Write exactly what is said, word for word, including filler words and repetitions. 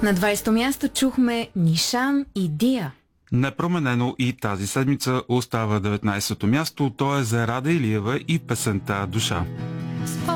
На двайсето място чухме Нишан и Дия. Непроменено и тази седмица остава деветнайсето място. То е за Рада Илиева и песента "Душа".